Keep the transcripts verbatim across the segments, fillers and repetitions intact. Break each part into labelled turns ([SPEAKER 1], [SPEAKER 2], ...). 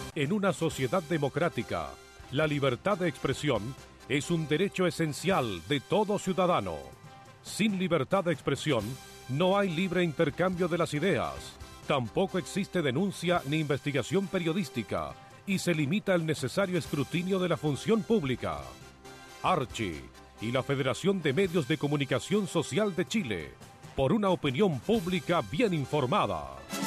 [SPEAKER 1] En una sociedad democrática, la libertad de expresión es un derecho esencial de todo ciudadano. Sin libertad de expresión, no hay libre intercambio de las ideas. Tampoco existe denuncia ni investigación periodística y se limita el necesario escrutinio de la función pública. Archi y la Federación de Medios de Comunicación Social de Chile, por una opinión pública bien informada.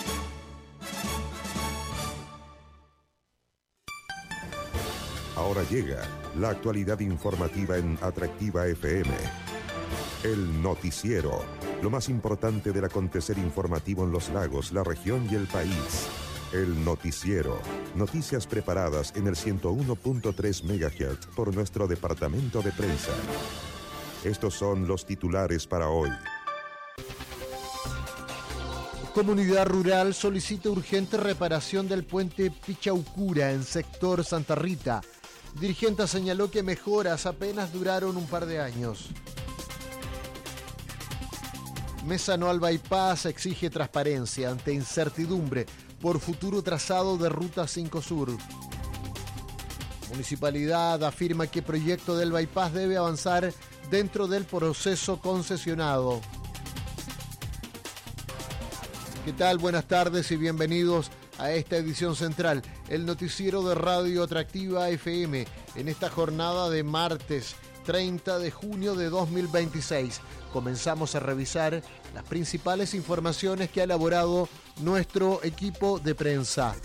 [SPEAKER 2] Ahora llega la actualidad informativa en Atractiva F M. El noticiero, lo más importante del acontecer informativo en los lagos, la región y el país. El noticiero, noticias preparadas en el ciento uno punto tres megahertz por nuestro departamento de prensa. Estos son los titulares para hoy.
[SPEAKER 3] Comunidad rural solicita urgente reparación del puente Pichaucura en sector Santa Rita. Dirigente señaló que mejoras apenas duraron un par de años. Mesa Anual Bypass exige transparencia ante incertidumbre por futuro trazado de Ruta cinco Sur. Municipalidad afirma que proyecto del bypass debe avanzar dentro del proceso concesionado. ¿Qué tal? Buenas tardes y bienvenidos a esta edición central, el noticiero de Radio Atractiva F M, en esta jornada de martes treinta de junio de dos mil veintiséis. Comenzamos a revisar las principales informaciones que ha elaborado nuestro equipo de prensa.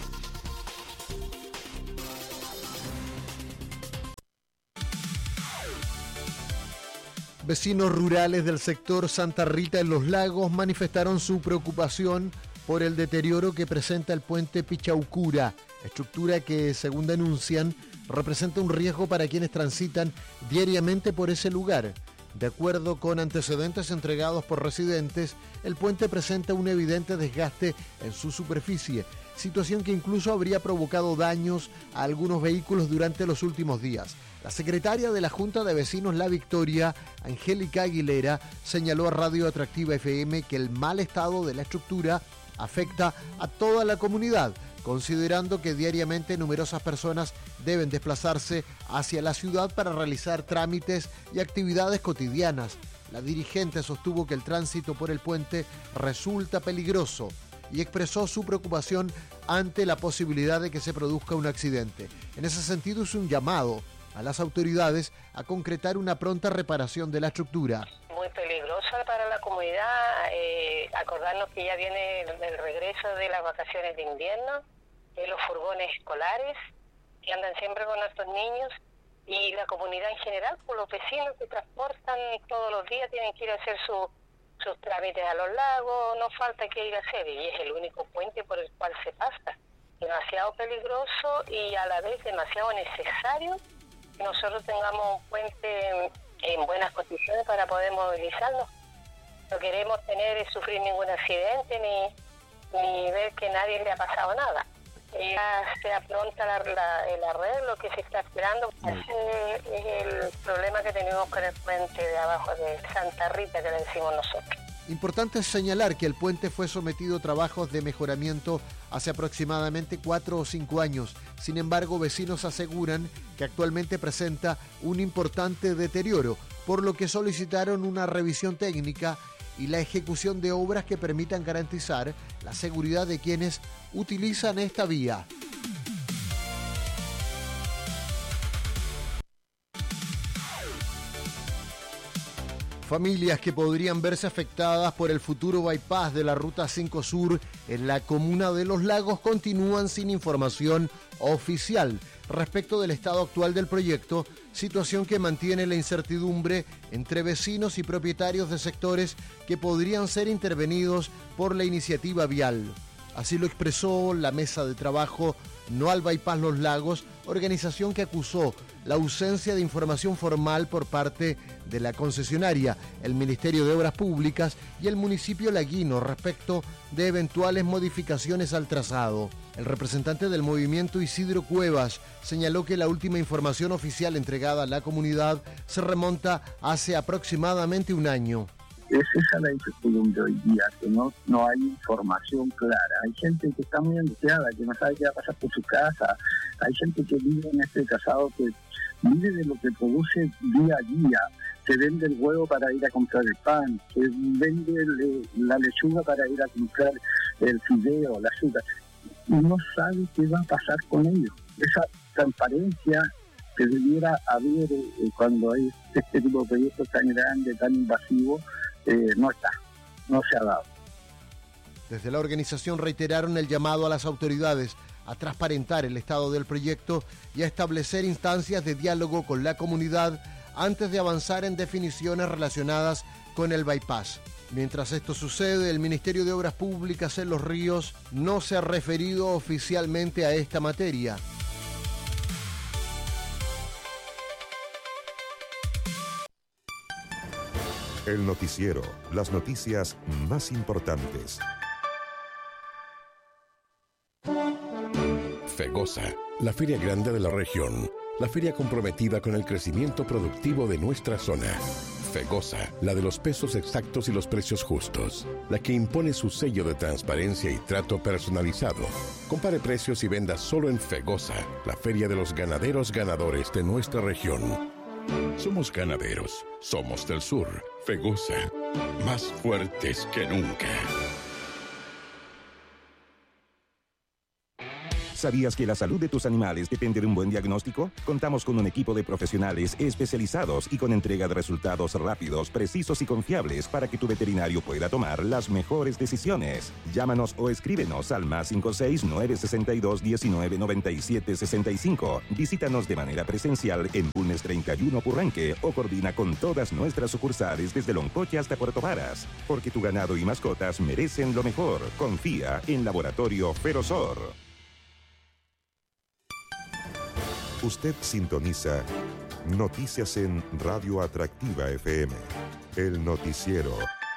[SPEAKER 3] Vecinos rurales del sector Santa Rita en Los Lagos manifestaron su preocupación por el deterioro que presenta el puente Pichaucura, estructura que, según denuncian, representa un riesgo para quienes transitan diariamente por ese lugar. De acuerdo con antecedentes entregados por residentes, el puente presenta un evidente desgaste en su superficie, situación que incluso habría provocado daños a algunos vehículos durante los últimos días. La secretaria de la Junta de Vecinos La Victoria, Angélica Aguilera, señaló a Radio Atractiva F M que el mal estado de la estructura afecta a toda la comunidad, considerando que diariamente numerosas personas deben desplazarse hacia la ciudad para realizar trámites y actividades cotidianas. La dirigente sostuvo que el tránsito por el puente resulta peligroso y expresó su preocupación ante la posibilidad de que se produzca un accidente. En ese sentido, hizo un llamado a las autoridades a concretar una pronta reparación de la estructura.
[SPEAKER 4] Muy peligrosa para la comunidad, eh, acordarnos que ya viene el, el regreso de las vacaciones de invierno, eh, los furgones escolares que andan siempre con nuestros niños y la comunidad en general, por los vecinos que transportan todos los días, tienen que ir a hacer su, sus trámites a los lagos, no falta que ir a hacer, y es el único puente por el cual se pasa. Demasiado peligroso y a la vez demasiado necesario que nosotros tengamos un puente en buenas condiciones para poder movilizarnos. No queremos tener sufrir ningún accidente ni, ni ver que a nadie le ha pasado nada. Ya sea pronta la, la, el arreglo que se está esperando. Ese es el problema que tenemos con el puente de abajo de Santa Rita, que le decimos nosotros.
[SPEAKER 3] Importante señalar que el puente fue sometido a trabajos de mejoramiento hace aproximadamente cuatro o cinco años. Sin embargo, vecinos aseguran que actualmente presenta un importante deterioro, por lo que solicitaron una revisión técnica y la ejecución de obras que permitan garantizar la seguridad de quienes utilizan esta vía. Familias que podrían verse afectadas por el futuro bypass de la Ruta cinco Sur en la comuna de Los Lagos continúan sin información oficial respecto del estado actual del proyecto, situación que mantiene la incertidumbre entre vecinos y propietarios de sectores que podrían ser intervenidos por la iniciativa vial. Así lo expresó la mesa de trabajo No al Bypass Los Lagos, organización que acusó la ausencia de información formal por parte de la concesionaria, el Ministerio de Obras Públicas y el municipio laguino respecto de eventuales modificaciones al trazado. El representante del movimiento, Isidro Cuevas, señaló que la última información oficial entregada a la comunidad se remonta hace aproximadamente un año.
[SPEAKER 5] Es esa la incertidumbre hoy día, que no, no hay información clara. Hay gente que está muy angustiada, que no sabe qué va a pasar por su casa. Hay gente que vive en este trazado, que vive de lo que produce día a día. Se vende el huevo para ir a comprar el pan, se vende le, la lechuga para ir a comprar el fideo, la azúcar. Y no sabe qué va a pasar con ellos. Esa transparencia que debiera haber eh, cuando hay este tipo de proyectos tan grandes, tan invasivos, eh, no está, no se ha dado.
[SPEAKER 3] Desde la organización reiteraron el llamado a las autoridades a transparentar el estado del proyecto y a establecer instancias de diálogo con la comunidad antes de avanzar en definiciones relacionadas con el bypass. Mientras esto sucede, el Ministerio de Obras Públicas en Los Ríos no se ha referido oficialmente a esta materia.
[SPEAKER 2] El noticiero, las noticias más importantes.
[SPEAKER 6] FEGOSA, la feria grande de la región, la feria comprometida con el crecimiento productivo de nuestra zona. FEGOSA, la de los pesos exactos y los precios justos, la que impone su sello de transparencia y trato personalizado. Compare precios y venda solo en FEGOSA, la feria de los ganaderos ganadores de nuestra región. Somos ganaderos, somos del sur. FEGOSA, más fuertes que nunca.
[SPEAKER 7] ¿Sabías que la salud de tus animales depende de un buen diagnóstico? Contamos con un equipo de profesionales especializados y con entrega de resultados rápidos, precisos y confiables para que tu veterinario pueda tomar las mejores decisiones. Llámanos o escríbenos al más cinco seis nueve seis dos diecinueve noventa y siete sesenta y cinco. Visítanos de manera presencial en Bulnes treinta y uno Purranque o coordina con todas nuestras sucursales desde Loncoche hasta Puerto Varas. Porque tu ganado y mascotas merecen lo mejor. Confía en Laboratorio Ferozor.
[SPEAKER 2] Usted sintoniza Noticias en Radio Atractiva F M, el noticiero.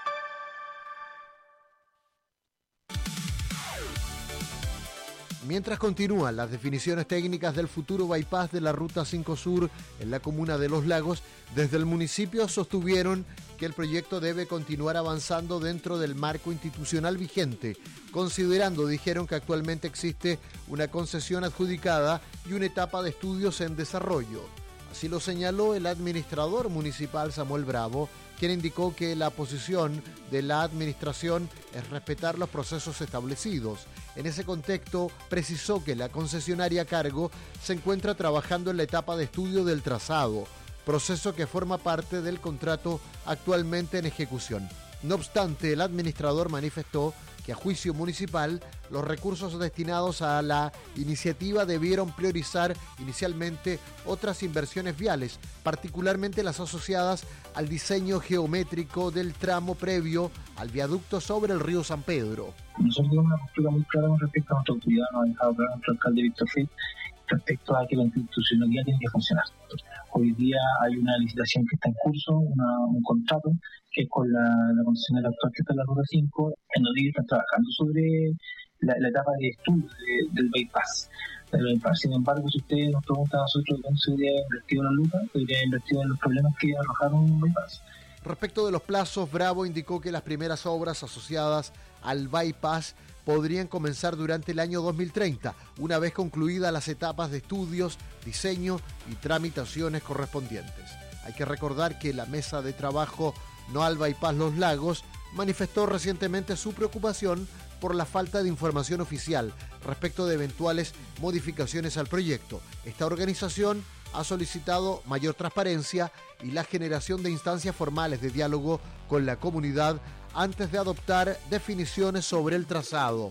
[SPEAKER 3] Mientras continúan las definiciones técnicas del futuro bypass de la Ruta cinco Sur en la comuna de Los Lagos, desde el municipio sostuvieron que el proyecto debe continuar avanzando dentro del marco institucional vigente, considerando, dijeron, que actualmente existe una concesión adjudicada y una etapa de estudios en desarrollo. Así lo señaló el administrador municipal Samuel Bravo, quien indicó que la posición de la administración es respetar los procesos establecidos. En ese contexto, precisó que la concesionaria a cargo se encuentra trabajando en la etapa de estudio del trazado, proceso que forma parte del contrato actualmente en ejecución. No obstante, el administrador manifestó que a juicio municipal los recursos destinados a la iniciativa debieron priorizar inicialmente otras inversiones viales, particularmente las asociadas al diseño geométrico del tramo previo al viaducto sobre el río San Pedro.
[SPEAKER 8] Nosotros tenemos una postura muy clara con respecto a nuestra autoridad, nos ha dejado claro nuestro alcalde Víctor Fit, respecto a que la institucionalidad tiene que funcionar. Hoy día hay una licitación que está en curso, una, un contrato, que es con la, la concesionaria actual que está en la Ruta cinco, en donde están trabajando sobre la, la etapa de estudio de, del bypass. Del bypass. Sin embargo, si usted nos pregunta a nosotros dónde se debería invertido la lupa, se debería invertido en los problemas que arrojaron un bypass.
[SPEAKER 3] Respecto de los plazos, Bravo indicó que las primeras obras asociadas al bypass podrían comenzar durante el año dos mil treinta, una vez concluidas las etapas de estudios, diseño y tramitaciones correspondientes. Hay que recordar que la mesa de trabajo No al Bypass Los Lagos manifestó recientemente su preocupación por la falta de información oficial respecto de eventuales modificaciones al proyecto. Esta organización ha solicitado mayor transparencia y la generación de instancias formales de diálogo con la comunidad antes de adoptar definiciones sobre el trazado.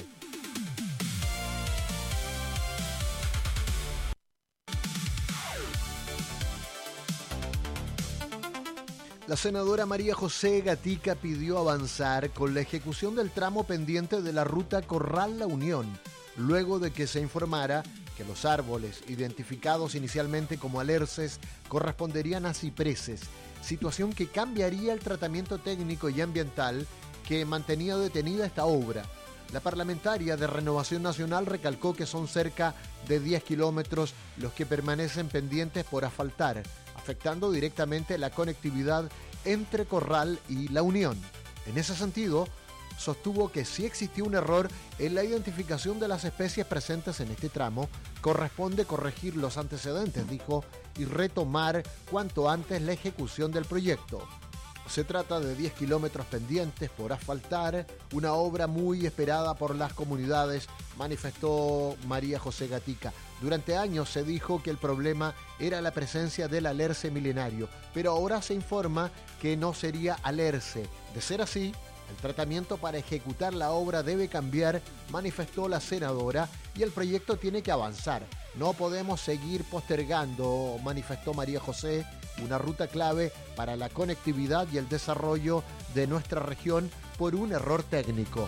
[SPEAKER 3] La senadora María José Gatica pidió avanzar con la ejecución del tramo pendiente de la ruta Corral-La Unión, luego de que se informara que los árboles identificados inicialmente como alerces corresponderían a cipreses, situación que cambiaría el tratamiento técnico y ambiental que mantenía detenida esta obra. La parlamentaria de Renovación Nacional recalcó que son cerca de diez kilómetros los que permanecen pendientes por asfaltar, afectando directamente la conectividad entre Corral y La Unión. En ese sentido, sostuvo que si existió un error en la identificación de las especies presentes en este tramo, corresponde corregir los antecedentes, dijo, y retomar cuanto antes la ejecución del proyecto. Se trata de diez kilómetros pendientes por asfaltar, una obra muy esperada por las comunidades, manifestó María José Gatica. Durante años se dijo que el problema era la presencia del alerce milenario, pero ahora se informa que no sería alerce. De ser así, el tratamiento para ejecutar la obra debe cambiar, manifestó la senadora, y el proyecto tiene que avanzar. No podemos seguir postergando, manifestó María José, una ruta clave para la conectividad y el desarrollo de nuestra región por un error técnico.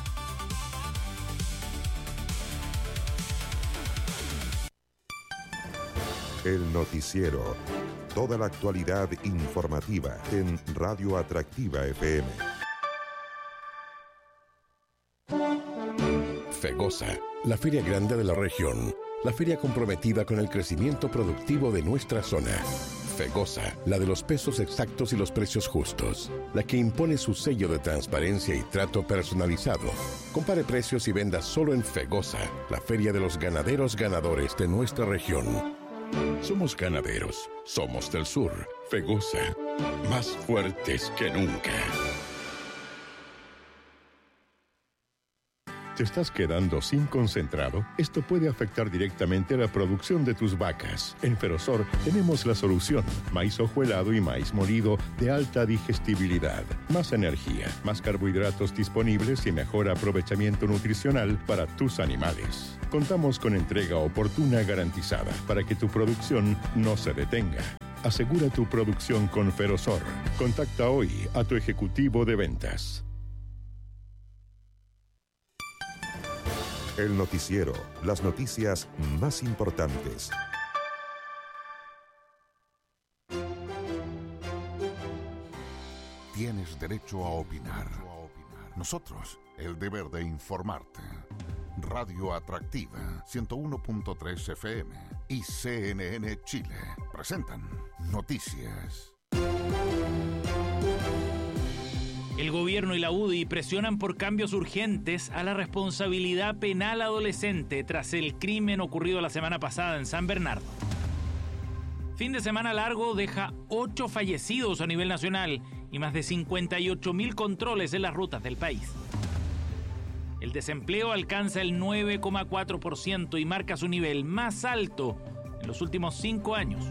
[SPEAKER 2] El noticiero. Toda la actualidad informativa en Radio Atractiva F M.
[SPEAKER 6] FEGOSA, la feria grande de la región, la feria comprometida con el crecimiento productivo de nuestra zona. FEGOSA, la de los pesos exactos y los precios justos, la que impone su sello de transparencia y trato personalizado. Compare precios y venda solo en FEGOSA, la feria de los ganaderos ganadores de nuestra región. Somos ganaderos, somos del sur. FEGOSA, más fuertes que nunca. ¿Te estás quedando sin concentrado? Esto puede afectar directamente la producción de tus vacas. En Ferosor tenemos la solución. Maíz hojuelado y maíz molido de alta digestibilidad. Más energía, más carbohidratos disponibles y mejor aprovechamiento nutricional para tus animales. Contamos con entrega oportuna garantizada para que tu producción no se detenga. Asegura tu producción con Ferosor. Contacta hoy a tu ejecutivo de ventas.
[SPEAKER 2] El noticiero, las noticias más importantes.
[SPEAKER 9] Tienes derecho a opinar. Nosotros, el deber de informarte. Radio Atractiva, ciento uno punto tres F M y C N N Chile presentan Noticias.
[SPEAKER 10] El gobierno y la U D I presionan por cambios urgentes a la responsabilidad penal adolescente tras el crimen ocurrido la semana pasada en San Bernardo. Fin de semana largo deja ocho fallecidos a nivel nacional y más de cincuenta y ocho mil controles en las rutas del país. El desempleo alcanza el nueve coma cuatro por ciento y marca su nivel más alto en los últimos cinco años.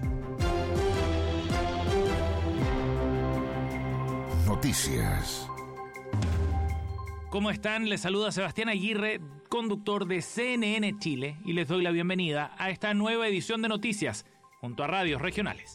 [SPEAKER 9] Noticias.
[SPEAKER 10] ¿Cómo están? Les saluda Sebastián Aguirre, conductor de C N N Chile, y les doy la bienvenida a esta nueva edición de Noticias, junto a radios regionales.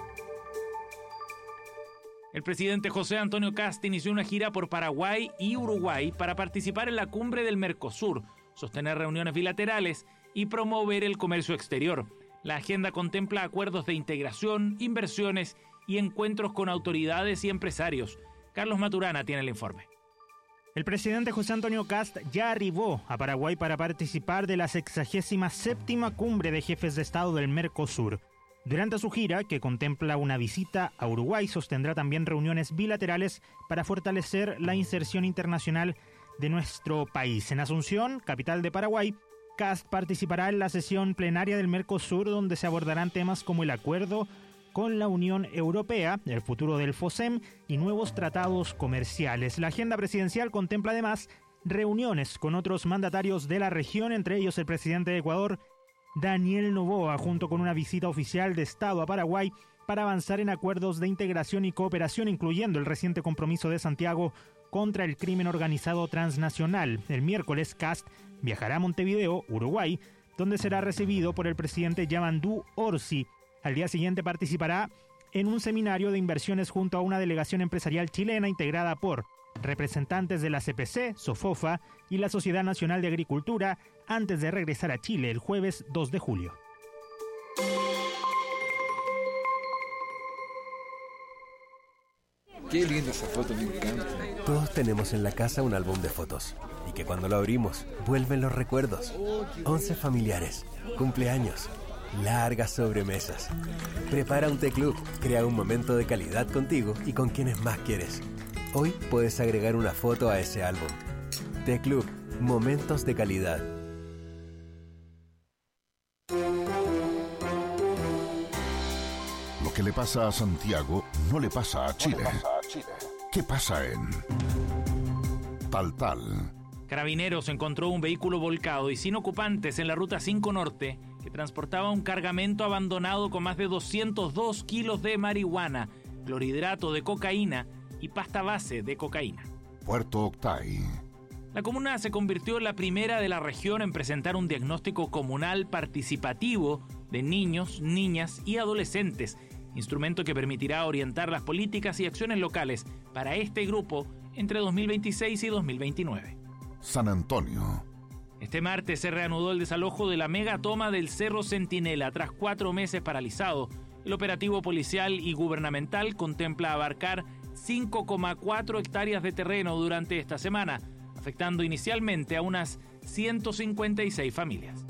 [SPEAKER 10] El presidente José Antonio Kast inició una gira por Paraguay y Uruguay para participar en la cumbre del Mercosur, sostener reuniones bilaterales y promover el comercio exterior. La agenda contempla acuerdos de integración, inversiones y encuentros con autoridades y empresarios. Carlos Maturana tiene el informe.
[SPEAKER 11] El presidente José Antonio Kast ya arribó a Paraguay para participar de la sexagésima séptima cumbre de jefes de Estado del Mercosur. Durante su gira, que contempla una visita a Uruguay, sostendrá también reuniones bilaterales para fortalecer la inserción internacional de nuestro país. En Asunción, capital de Paraguay, Kast participará en la sesión plenaria del Mercosur, donde se abordarán temas como el acuerdo con la Unión Europea, el futuro del FOSEM y nuevos tratados comerciales. La agenda presidencial contempla además reuniones con otros mandatarios de la región, entre ellos el presidente de Ecuador, Daniel Noboa, junto con una visita oficial de Estado a Paraguay para avanzar en acuerdos de integración y cooperación, incluyendo el reciente compromiso de Santiago contra el crimen organizado transnacional. El miércoles, Kast viajará a Montevideo, Uruguay, donde será recibido por el presidente Yamandú Orsi. Al día siguiente participará en un seminario de inversiones junto a una delegación empresarial chilena integrada por representantes de la C P C, SOFOFA y la Sociedad Nacional de Agricultura, antes de regresar a Chile el jueves dos de julio.
[SPEAKER 12] Qué linda esa foto, me encanta.
[SPEAKER 13] Todos tenemos en la casa un álbum de fotos y que cuando lo abrimos vuelven los recuerdos. Once familiares, cumpleaños, largas sobremesas. Prepara un té club, crea un momento de calidad contigo y con quienes más quieres. Hoy puedes agregar una foto a ese álbum. Té Club, momentos de calidad.
[SPEAKER 9] Lo que le pasa a Santiago no le pasa a Chile. ¿Qué pasa en Tal Tal?
[SPEAKER 10] Carabineros encontró un vehículo volcado y sin ocupantes en la ruta cinco Norte que transportaba un cargamento abandonado con más de doscientos dos kilos de marihuana, clorhidrato de cocaína y pasta base de cocaína.
[SPEAKER 9] Puerto Octay.
[SPEAKER 10] La comuna se convirtió en la primera de la región en presentar un diagnóstico comunal participativo de niños, niñas y adolescentes, instrumento que permitirá orientar las políticas y acciones locales para este grupo entre dos mil veintiséis y dos mil veintinueve.
[SPEAKER 9] San Antonio.
[SPEAKER 10] Este martes se reanudó el desalojo de la mega toma del Cerro Centinela tras cuatro meses paralizado. El operativo policial y gubernamental contempla abarcar cinco coma cuatro hectáreas de terreno durante esta semana, afectando inicialmente a unas ciento cincuenta y seis familias.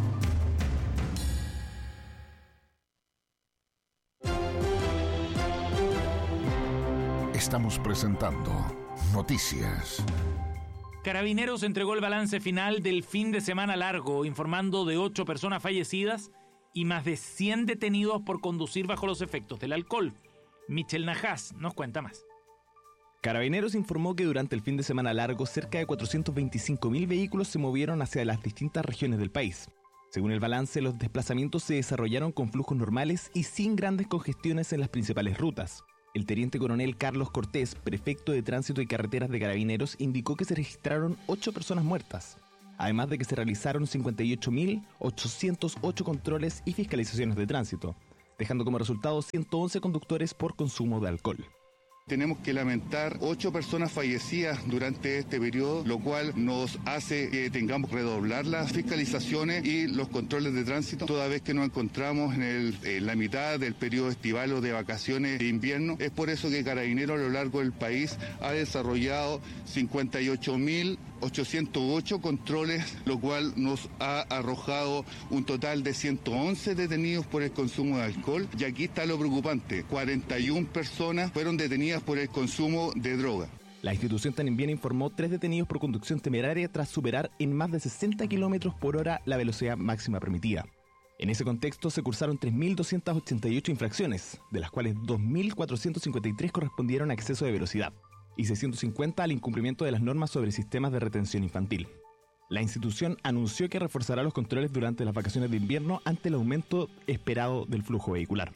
[SPEAKER 9] Estamos presentando Noticias.
[SPEAKER 10] Carabineros entregó el balance final del fin de semana largo, informando de ocho personas fallecidas y más de cien detenidos por conducir bajo los efectos del alcohol. Michel Najas nos cuenta más.
[SPEAKER 14] Carabineros informó que durante el fin de semana largo, cerca de cuatrocientos veinticinco mil vehículos se movieron hacia las distintas regiones del país. Según el balance, los desplazamientos se desarrollaron con flujos normales y sin grandes congestiones en las principales rutas. El teniente coronel Carlos Cortés, prefecto de Tránsito y Carreteras de Carabineros, indicó que se registraron ocho personas muertas, además de que se realizaron cincuenta y ocho mil ochocientos ocho controles y fiscalizaciones de tránsito, dejando como resultado ciento once conductores por consumo de alcohol.
[SPEAKER 15] Tenemos que lamentar ocho personas fallecidas durante este periodo, lo cual nos hace que tengamos que redoblar las fiscalizaciones y los controles de tránsito, toda vez que nos encontramos en, el, en la mitad del periodo estival o de vacaciones de invierno. Es por eso que Carabineros a lo largo del país ha desarrollado cincuenta y ocho mil ochocientos ocho controles, lo cual nos ha arrojado un total de ciento once detenidos por el consumo de alcohol. Y aquí está lo preocupante, cuarenta y una personas fueron detenidas por el consumo de droga.
[SPEAKER 14] La institución también informó tres detenidos por conducción temeraria tras superar en más de sesenta kilómetros por hora la velocidad máxima permitida. En ese contexto se cursaron tres mil doscientas ochenta y ocho infracciones, de las cuales dos mil cuatrocientos cincuenta y tres correspondieron a exceso de velocidad y seiscientos cincuenta al incumplimiento de las normas sobre sistemas de retención infantil. La institución anunció que reforzará los controles durante las vacaciones de invierno ante el aumento esperado del flujo vehicular.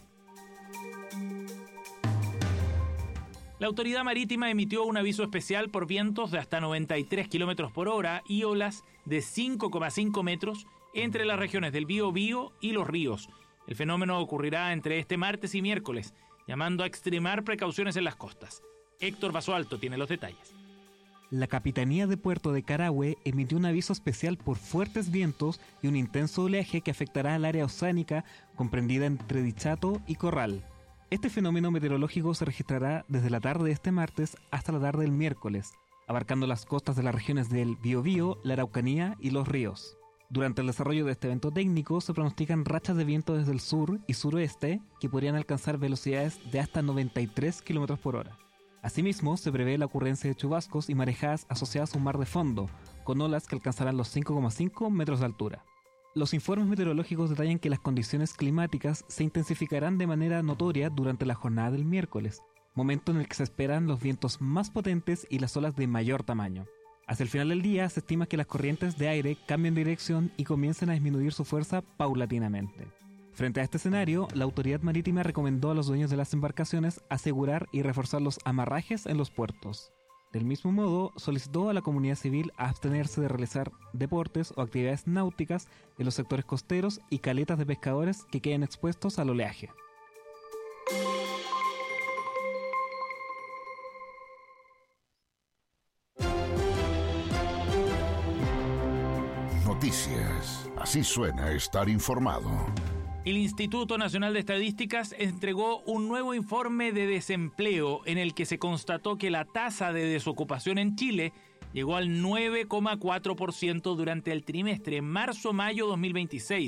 [SPEAKER 10] La autoridad marítima emitió un aviso especial por vientos de hasta noventa y tres kilómetros por hora y olas de cinco coma cinco metros entre las regiones del Biobío y Los Ríos. El fenómeno ocurrirá entre este martes y miércoles, llamando a extremar precauciones en las costas. Héctor Basualto tiene los detalles.
[SPEAKER 16] La Capitanía de Puerto de Carahue emitió un aviso especial por fuertes vientos y un intenso oleaje que afectará al área oceánica comprendida entre Dichato y Corral. Este fenómeno meteorológico se registrará desde la tarde de este martes hasta la tarde del miércoles, abarcando las costas de las regiones del Biobío, la Araucanía y Los Ríos. Durante el desarrollo de este evento técnico se pronostican rachas de viento desde el sur y suroeste que podrían alcanzar velocidades de hasta noventa y tres kilómetros por hora. Asimismo, se prevé la ocurrencia de chubascos y marejadas asociadas a un mar de fondo, con olas que alcanzarán los cinco coma cinco metros de altura. Los informes meteorológicos detallan que las condiciones climáticas se intensificarán de manera notoria durante la jornada del miércoles, momento en el que se esperan los vientos más potentes y las olas de mayor tamaño. Hacia el final del día se estima que las corrientes de aire cambien de dirección y comiencen a disminuir su fuerza paulatinamente. Frente a este escenario, la autoridad marítima recomendó a los dueños de las embarcaciones asegurar y reforzar los amarrajes en los puertos. Del mismo modo, solicitó a la comunidad civil a abstenerse de realizar deportes o actividades náuticas en los sectores costeros y caletas de pescadores que queden expuestos al oleaje.
[SPEAKER 9] Noticias. Así suena estar informado.
[SPEAKER 10] El Instituto Nacional de Estadísticas entregó un nuevo informe de desempleo en el que se constató que la tasa de desocupación en Chile llegó al nueve coma cuatro por ciento durante el trimestre marzo-mayo dos mil veintiséis,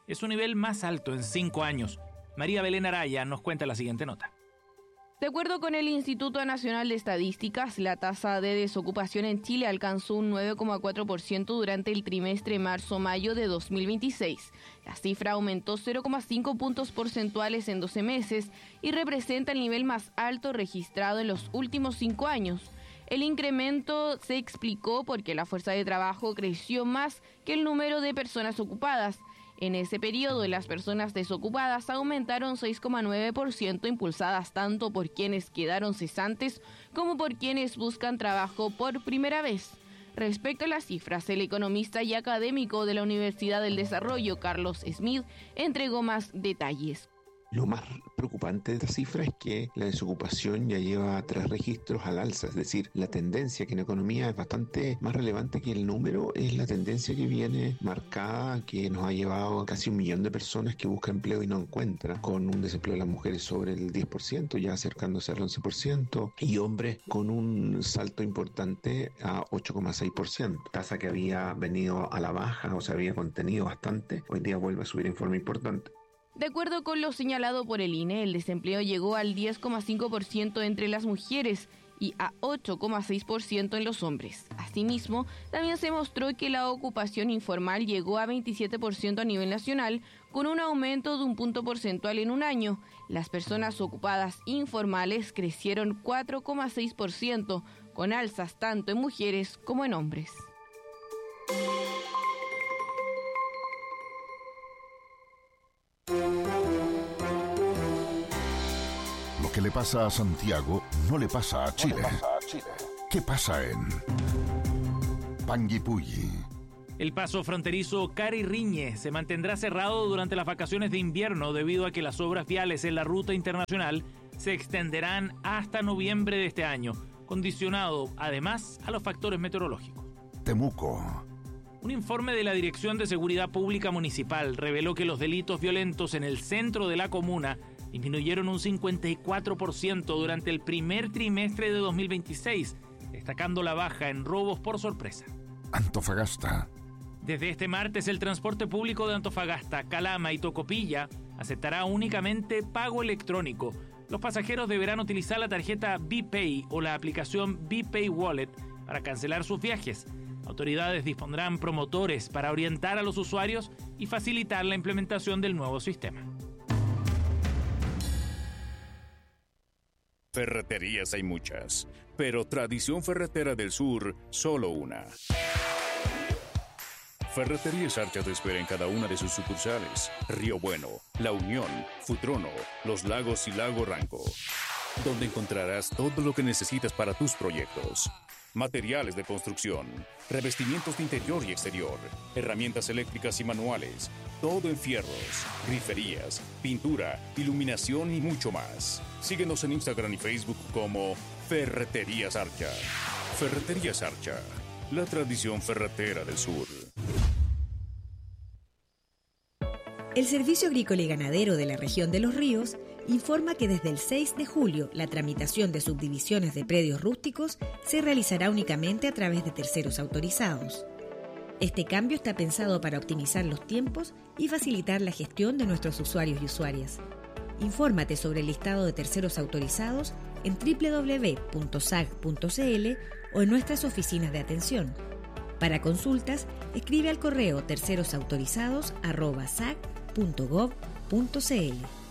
[SPEAKER 10] es su nivel más alto en cinco años. María Belén Araya nos cuenta la siguiente nota.
[SPEAKER 17] De acuerdo con el Instituto Nacional de Estadísticas, la tasa de desocupación en Chile alcanzó un nueve coma cuatro por ciento durante el trimestre marzo-mayo de dos mil veintiséis. La cifra aumentó cero coma cinco puntos porcentuales en doce meses y representa el nivel más alto registrado en los últimos cinco años. El incremento se explicó porque la fuerza de trabajo creció más que el número de personas ocupadas. En ese periodo, las personas desocupadas aumentaron seis coma nueve por ciento, impulsadas tanto por quienes quedaron cesantes como por quienes buscan trabajo por primera vez. Respecto a las cifras, el economista y académico de la Universidad del Desarrollo, Carlos Smith, entregó más detalles.
[SPEAKER 18] Lo más preocupante de esta cifra es que la desocupación ya lleva tres registros al alza, es decir, la tendencia que en economía es bastante más relevante que el número, es la tendencia que viene marcada, que nos ha llevado a casi un millón de personas que buscan empleo y no encuentran, con un desempleo de las mujeres sobre el diez por ciento, ya acercándose al once por ciento, y hombres con un salto importante a ocho coma seis por ciento, tasa que había venido a la baja o se había contenido bastante, hoy día vuelve a subir en forma importante.
[SPEAKER 17] De acuerdo con lo señalado por el I N E, el desempleo llegó al diez coma cinco por ciento entre las mujeres y a ocho coma seis por ciento en los hombres. Asimismo, también se mostró que la ocupación informal llegó a veintisiete por ciento a nivel nacional, con un aumento de un punto porcentual en un año. Las personas ocupadas informales crecieron cuatro coma seis por ciento, con alzas tanto en mujeres como en hombres.
[SPEAKER 9] Lo que le pasa a Santiago no le pasa a Chile. No le pasa a Chile. ¿Qué pasa en Panguipulli?
[SPEAKER 10] El paso fronterizo Cari-Riñe se mantendrá cerrado durante las vacaciones de invierno debido a que las obras viales en la ruta internacional se extenderán hasta noviembre de este año, condicionado además a los factores meteorológicos.
[SPEAKER 9] Temuco.
[SPEAKER 10] Un informe de la Dirección de Seguridad Pública Municipal reveló que los delitos violentos en el centro de la comuna disminuyeron un cincuenta y cuatro por ciento durante el primer trimestre de dos mil veintiséis, destacando la baja en robos por sorpresa.
[SPEAKER 9] Antofagasta.
[SPEAKER 10] Desde este martes, el transporte público de Antofagasta, Calama y Tocopilla aceptará únicamente pago electrónico. Los pasajeros deberán utilizar la tarjeta BPay o la aplicación BPay Wallet para cancelar sus viajes. Autoridades dispondrán promotores para orientar a los usuarios y facilitar la implementación del nuevo sistema.
[SPEAKER 19] Ferreterías hay muchas, pero Tradición Ferretera del Sur, solo una. Ferreterías Archa te espera en cada una de sus sucursales. Río Bueno, La Unión, Futrono, Los Lagos y Lago Ranco, donde encontrarás todo lo que necesitas para tus proyectos. Materiales de construcción, revestimientos de interior y exterior, herramientas eléctricas y manuales, todo en fierros, griferías, pintura, iluminación y mucho más. Síguenos en Instagram y Facebook como Ferreterías Archa. Ferreterías Archa, la tradición ferretera del sur.
[SPEAKER 20] El Servicio Agrícola y Ganadero de la Región de Los Ríos informa que desde el seis de julio la tramitación de subdivisiones de predios rústicos se realizará únicamente a través de terceros autorizados. Este cambio está pensado para optimizar los tiempos y facilitar la gestión de nuestros usuarios y usuarias. Infórmate sobre el listado de terceros autorizados en doble u doble u doble u punto sag punto c l o en nuestras oficinas de atención. Para consultas, escribe al correo tercerosautorizados arroba sag punto gov punto c l.